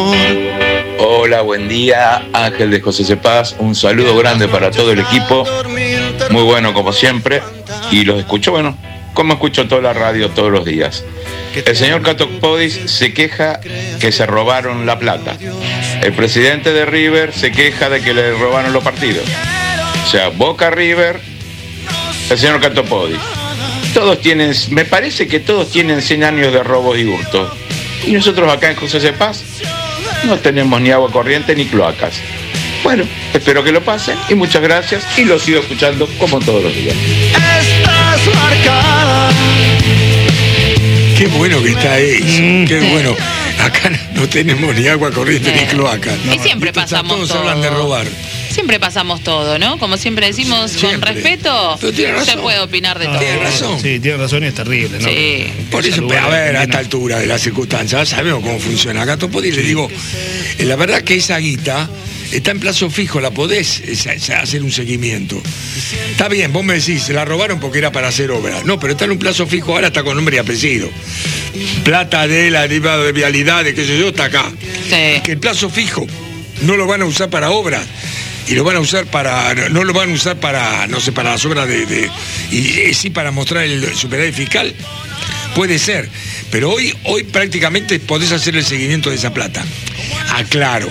Hola, buen día, Ángel de José Cepaz, un saludo grande para todo el equipo, muy bueno como siempre, y los escucho, bueno, como escucho toda la radio todos los días. El señor Catopodis se queja que se robaron la plata, el presidente de River se queja de que le robaron los partidos, o sea, Boca River, el señor Catopodis. Todos tienen, me parece que todos tienen 100 años de robos y hurtos, y nosotros acá en José Cepaz no tenemos ni agua corriente ni cloacas. Bueno, espero que lo pasen y muchas gracias y lo sigo escuchando como todos los días. Estás marcada. Qué bueno que está ahí, qué bueno. Acá no tenemos ni agua corriente ni cloaca. Y siempre pasamos todos todo. hablan de robar. Siempre pasamos todo, ¿no? Como siempre decimos, Siempre. con respeto, Pero tiene razón. se puede opinar de todo. Tiene razón. Sí, tiene razón y es terrible, ¿no? Sí. Por eso, Saludar a ver, a a esta altura de las circunstancias, sabemos cómo funciona. Acá Topodi le digo, la verdad que esa guita está en plazo fijo, la podés hacer un seguimiento. Está bien, vos me decís, se la robaron porque era para hacer obra. No, pero está en un plazo fijo, ahora está con nombre y apellido. Plata de la derivada de vialidad, de qué sé yo, está acá. Sí. Que el plazo fijo no lo van a usar para obras. Y lo van a usar para, no lo van a usar para, no sé, para las obras y sí para mostrar el superávit fiscal. Puede ser, pero hoy prácticamente podés hacer el seguimiento de esa plata. Aclaro,